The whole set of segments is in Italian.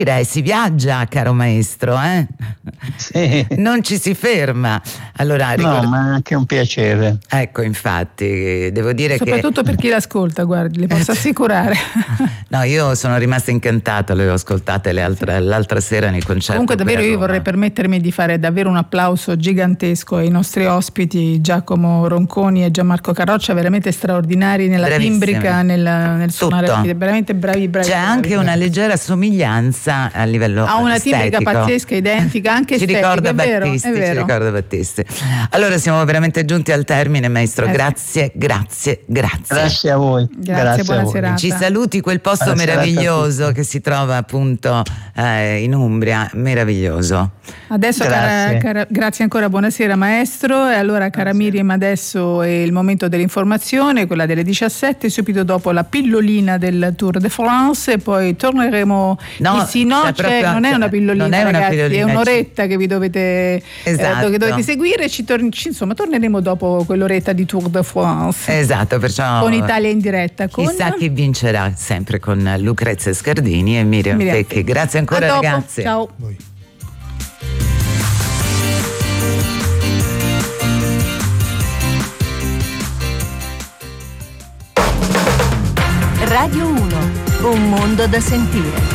Direi si viaggia, caro maestro, eh? Sì. Non ci si ferma. Allora, no, ma è anche un piacere. Ecco, infatti, devo dire soprattutto per chi l'ascolta, guardi, le posso assicurare. No, io sono rimasta incantata, le ho ascoltate l'altra sera nei concerti. Comunque davvero io vorrei permettermi di fare davvero un applauso gigantesco ai nostri ospiti Giacomo Ronconi e Gianmarco Carroccia, veramente straordinari nella timbrica, nel suonare, veramente bravi. C'è anche una leggera somiglianza a livello ha una estetico. timbrica pazzesca, identica, anche ci estetica, ricorda è vero, Battisti, è vero. Ci ricorda Battisti. Allora siamo veramente giunti al termine, maestro. Grazie. Grazie a voi. Grazie, buona serata. Ci saluti quel posto buona meraviglioso che si trova appunto in Umbria, meraviglioso. Adesso grazie ancora, buonasera maestro. E allora cara Miriam, adesso è il momento dell'informazione, quella delle 17, subito dopo la pillolina del Tour de France e poi torneremo. Non è una pillolina, ragazzi, è un'oretta che vi dovete, che dovete seguire. Insomma, torneremo dopo quell'oretta di Tour de France. Esatto, perciò con Italia in diretta. Chissà chi vincerà, sempre con Lucrezia Scardini e Miriam Pecchi. Grazie ancora, ragazzi. Ciao. Radio 1, un mondo da sentire.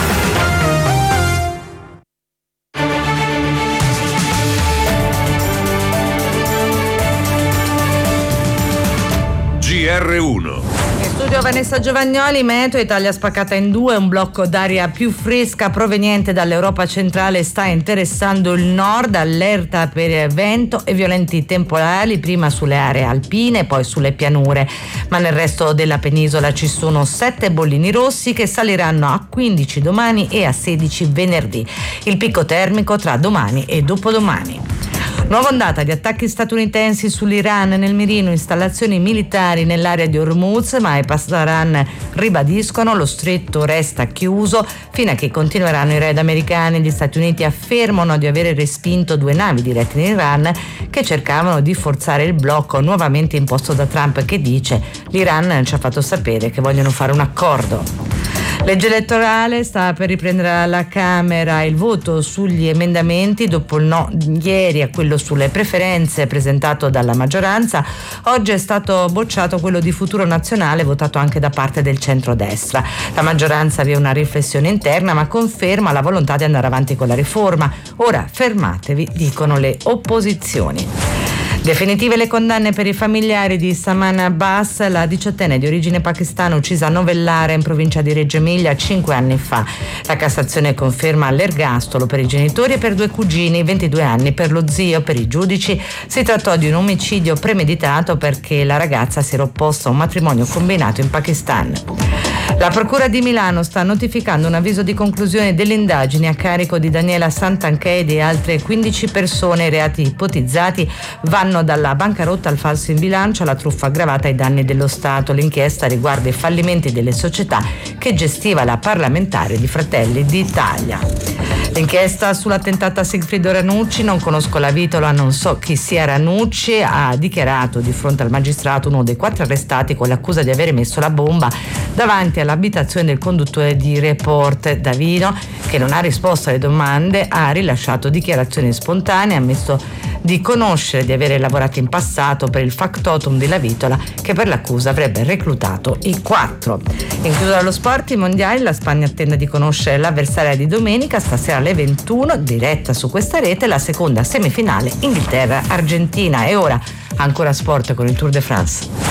GR1. In studio Vanessa Giovagnoli. Meteo: Italia spaccata in due, un blocco d'aria più fresca proveniente dall'Europa centrale sta interessando il nord, allerta per vento e violenti temporali, prima sulle aree alpine, poi sulle pianure, ma nel resto della penisola ci sono 7 bollini rossi che saliranno a 15 domani e a 16 venerdì. Il picco termico tra domani e dopodomani. Nuova ondata di attacchi statunitensi sull'Iran, nel mirino installazioni militari nell'area di Hormuz, ma i Pasdaran ribadiscono lo stretto resta chiuso fino a che continueranno i raid americani. Gli Stati Uniti affermano di avere respinto 2 navi dirette in Iran che cercavano di forzare il blocco nuovamente imposto da Trump, che dice l'Iran ci ha fatto sapere che vogliono fare un accordo. Legge elettorale: sta per riprendere alla Camera il voto sugli emendamenti dopo il no ieri a quello sulle preferenze presentato dalla maggioranza. Oggi è stato bocciato quello di Futuro Nazionale, votato anche da parte del centrodestra. La maggioranza avvia una riflessione interna ma conferma la volontà di andare avanti con la riforma. Ora fermatevi, dicono le opposizioni. Definitive le condanne per i familiari di Saman Abbas, la 18enne di origine pakistana uccisa a Novellara in provincia di Reggio Emilia 5 anni fa. La Cassazione conferma l'ergastolo per i genitori e per 2 cugini, 22 anni per lo zio. Per i giudici si trattò di un omicidio premeditato perché la ragazza si era opposta a un matrimonio combinato in Pakistan. La Procura di Milano sta notificando un avviso di conclusione delle indagini a carico di Daniela Santanchè e altre 15 persone. I reati ipotizzati vanno dalla bancarotta al falso in bilancio alla truffa aggravata ai danni dello Stato. L'inchiesta riguarda i fallimenti delle società che gestiva la parlamentare di Fratelli d'Italia. L'inchiesta sull'attentato a Sigfrido Ranucci: non conosco la vitola, non so chi sia Ranucci, ha dichiarato di fronte al magistrato uno dei 4 arrestati con l'accusa di avere messo la bomba davanti all'abitazione del conduttore di Report. Davino, che non ha risposto alle domande, ha rilasciato dichiarazioni spontanee, ha ammesso di conoscere, di avere lavorato in passato per il factotum di La Vitola, che per l'accusa avrebbe reclutato i 4. In chiusura allo sport, i mondiali: la Spagna attende di conoscere l'avversaria di domenica, stasera alle 21, diretta su questa rete, la seconda semifinale Inghilterra-Argentina. E ora ancora sport con il Tour de France.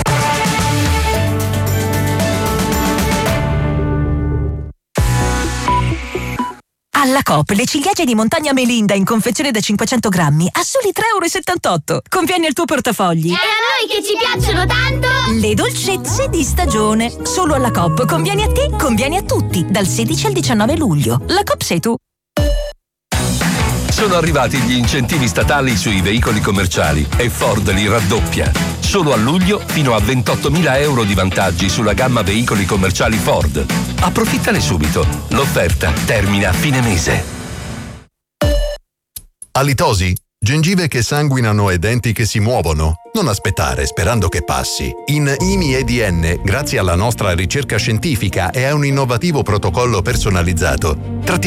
Alla Coop le ciliegie di montagna Melinda in confezione da 500 grammi a soli 3,78 €. Conviene al tuo portafogli. E a noi che ci piacciono tanto! Le dolcezze di stagione. Solo alla Coop. Conviene a te, conviene a tutti. Dal 16 al 19 luglio. La Coop sei tu. Sono arrivati gli incentivi statali sui veicoli commerciali e Ford li raddoppia. Solo a luglio fino a 28.000 € di vantaggi sulla gamma veicoli commerciali Ford. Approfittane subito. L'offerta termina a fine mese. Halitosi? Gengive che sanguinano e denti che si muovono? Non aspettare sperando che passi. In IMI-EDN, grazie alla nostra ricerca scientifica e a un innovativo protocollo personalizzato, trattiamo